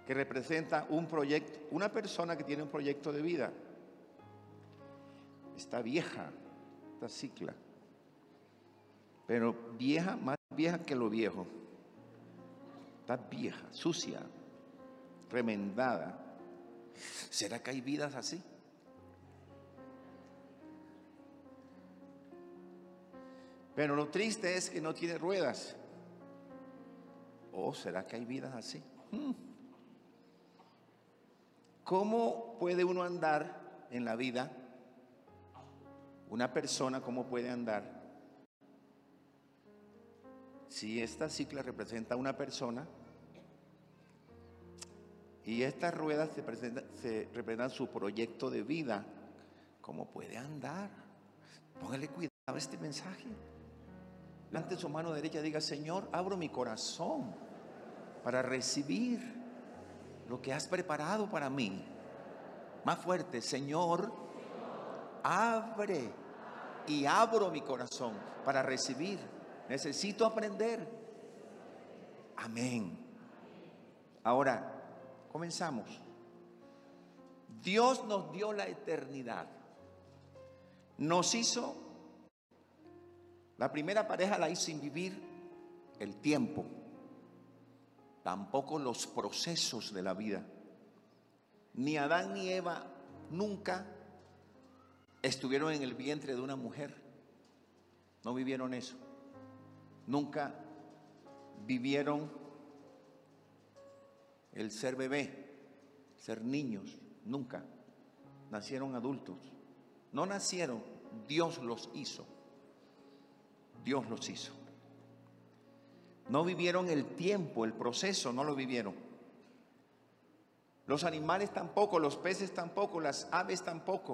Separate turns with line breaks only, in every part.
que representa un proyecto, una persona que tiene un proyecto de vida. Está vieja, esta cicla, pero vieja, más vieja que lo viejo. Está vieja, sucia, remendada. ¿Será que hay vidas así? Pero lo triste es que no tiene ruedas. ¿O será que hay vidas así? ¿Cómo puede uno andar en la vida? Una persona, ¿cómo puede andar? Si esta cicla representa a una persona y estas ruedas representan su proyecto de vida, ¿cómo puede andar? Póngale cuidado a este mensaje. Levante su mano derecha y diga: Señor, abro mi corazón para recibir lo que has preparado para mí. Más fuerte: Señor, abre y abro mi corazón para recibir. Necesito aprender. Amén. Ahora, comenzamos. Dios nos dio la eternidad. Nos hizo, la primera pareja la hizo sin vivir el tiempo, tampoco los procesos de la vida. Ni Adán ni Eva nunca estuvieron en el vientre de una mujer. No vivieron eso. Nunca vivieron el ser bebé, ser niños. Nunca. Nacieron adultos. No nacieron, Dios los hizo. Dios los hizo. No vivieron el tiempo, el proceso, no lo vivieron. Los animales tampoco, los peces tampoco, las aves tampoco.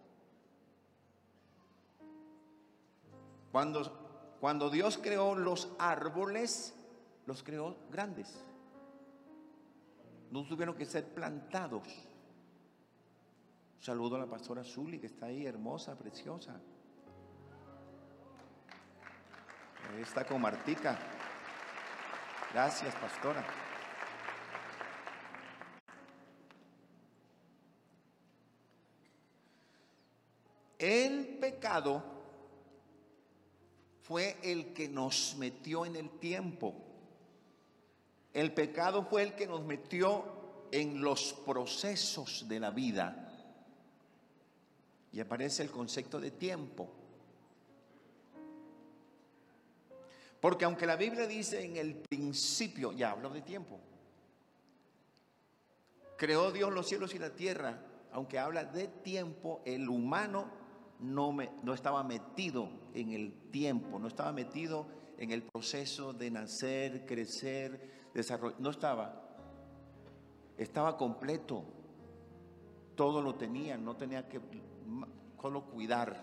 Cuando Dios creó los árboles, los creó grandes. No tuvieron que ser plantados. Un saludo a la pastora Zuli, que está ahí, hermosa, preciosa. Ahí está con Martica. Gracias, pastora. El pecado fue el que nos metió en el tiempo. El pecado fue el que nos metió en los procesos de la vida. Y aparece el concepto de tiempo. Porque aunque la Biblia dice en el principio, ya hablo de tiempo, creó Dios los cielos y la tierra, aunque habla de tiempo, el humano no estaba metido en el tiempo, no estaba metido en el proceso de nacer, crecer, desarrollar, no estaba completo, todo lo tenía, no tenía que solo cuidar.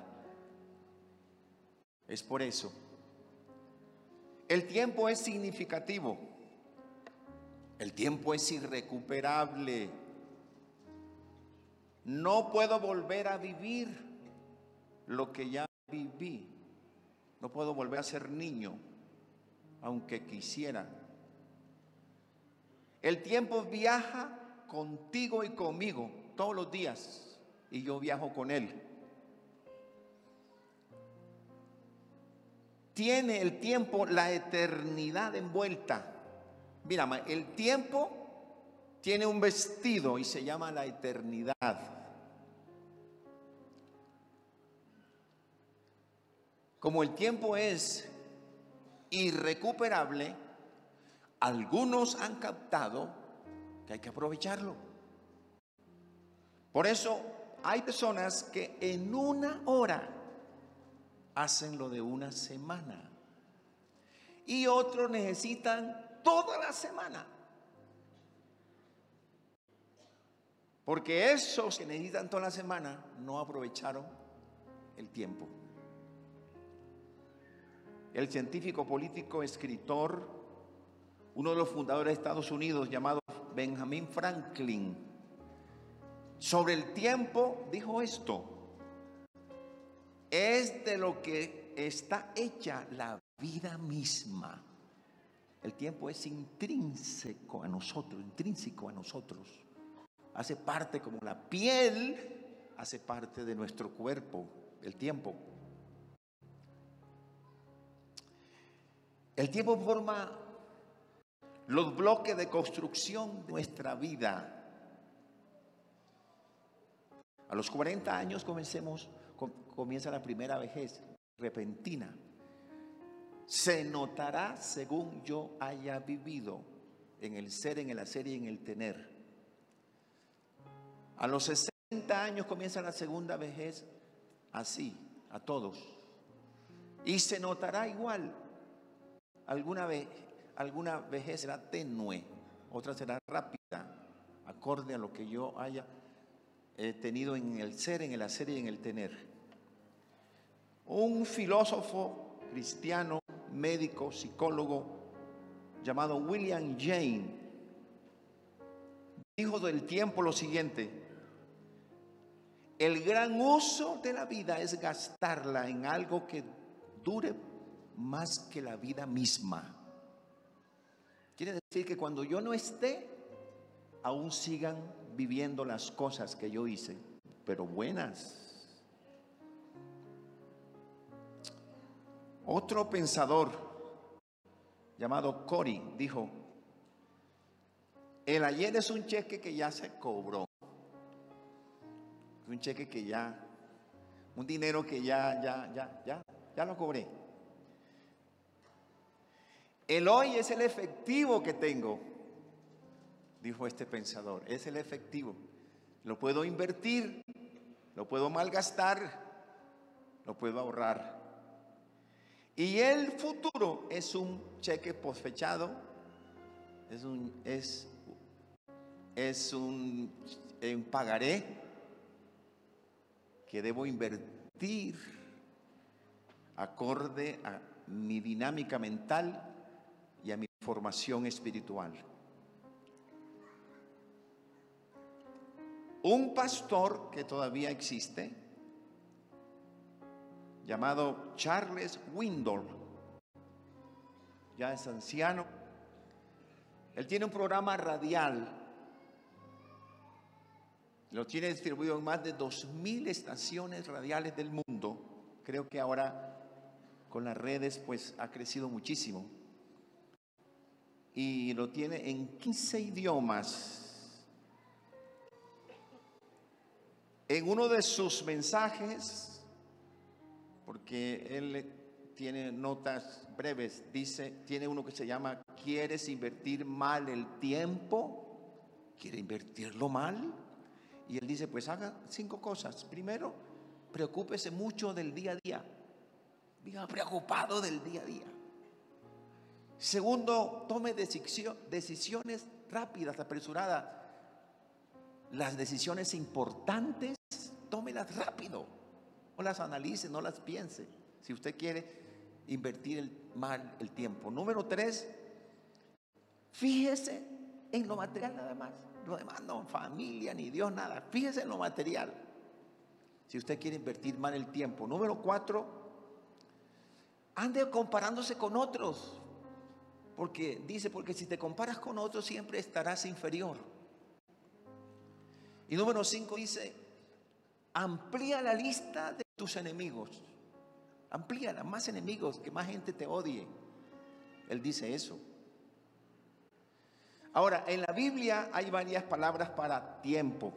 Es por eso. El tiempo es significativo, el tiempo es irrecuperable. No puedo volver a vivir lo que ya viví. No puedo volver a ser niño, aunque quisiera. El tiempo viaja contigo y conmigo todos los días, y yo viajo con él. Tiene el tiempo la eternidad envuelta. Mira, el tiempo tiene un vestido y se llama la eternidad. Como el tiempo es irrecuperable, algunos han captado que hay que aprovecharlo. Por eso hay personas que en una hora hacen lo de una semana y otros necesitan toda la semana, porque esos que necesitan toda la semana no aprovecharon el tiempo. El científico, político, escritor, uno de los fundadores de Estados Unidos, llamado Benjamin Franklin, sobre el tiempo dijo esto: es de lo que está hecha la vida misma. El tiempo es intrínseco a nosotros. Hace parte, como la piel, hace parte de nuestro cuerpo, el tiempo. El tiempo forma los bloques de construcción de nuestra vida. A los 40 años comienza la primera vejez repentina. Se notará según yo haya vivido en el ser, en el hacer y en el tener. A los 60 años comienza la segunda vejez, así, a todos. Y se notará igual. Alguna vejez será tenue, otra será rápida, acorde a lo que yo haya tenido en el ser, en el hacer y en el tener. Un filósofo cristiano, médico, psicólogo, llamado William James, dijo del tiempo lo siguiente: el gran uso de la vida es gastarla en algo que dure más que la vida misma. Quiere decir que cuando yo no esté, aún sigan viviendo las cosas que yo hice, pero buenas. Otro pensador llamado Corey dijo: el ayer es un cheque que ya se cobró, un cheque que ya, un dinero que ya lo cobré. El hoy es el efectivo que tengo, dijo este pensador, es el efectivo. Lo puedo invertir, lo puedo malgastar, lo puedo ahorrar. Y el futuro es un cheque posfechado, es un pagaré que debo invertir acorde a mi dinámica mental y a mi formación espiritual. Un pastor que todavía existe, llamado Charles Swindoll, ya es anciano. Él tiene un programa radial, lo tiene distribuido en más de 2,000 estaciones radiales del mundo. Creo que ahora con las redes pues ha crecido muchísimo. Y lo tiene en 15 idiomas. En uno de sus mensajes, porque él tiene notas breves, tiene uno que se llama: ¿quieres invertir mal el tiempo? ¿Quiere invertirlo mal? Y él dice, pues haga 5 cosas. Primero, preocúpese mucho del día a día. Viva preocupado del día a día. Segundo, tome decisiones rápidas, apresuradas. Las decisiones importantes, tómelas rápido. No las analice, no las piense. Si usted quiere invertir mal el tiempo. Número 3, fíjese en lo material nada más. Lo demás no, familia, ni Dios, nada. Fíjese en lo material. Si usted quiere invertir mal el tiempo. Número 4, ande comparándose con otros. Porque si te comparas con otros siempre estarás inferior. Y número 5 dice: amplía la lista de tus enemigos. Amplíala, más enemigos, que más gente te odie. Él dice eso. Ahora, en la Biblia hay varias palabras para tiempo.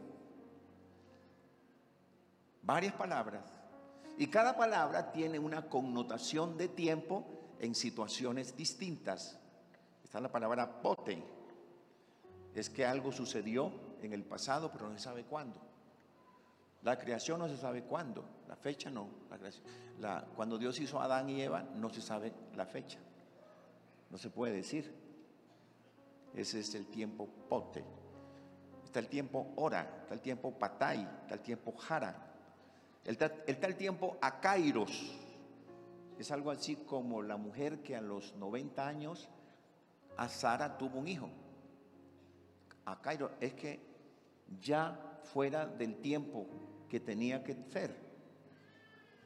Varias palabras. Y cada palabra tiene una connotación de tiempo en situaciones distintas. Está la palabra pote. Es que algo sucedió en el pasado, pero no se sabe cuándo. La creación no se sabe cuándo. La fecha no. Cuando Dios hizo a Adán y Eva, no se sabe la fecha. No se puede decir. Ese es el tiempo pote. Está el tiempo hora, está el tiempo patai, está el tiempo jara. Está el tiempo akairos. Es algo así como la mujer que a los 90 años, a Sara tuvo un hijo. Akairos es que ya fuera del tiempo que tenía que ser.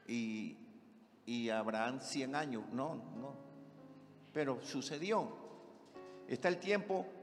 Y Abraham 100 años. No. Pero sucedió. Está el tiempo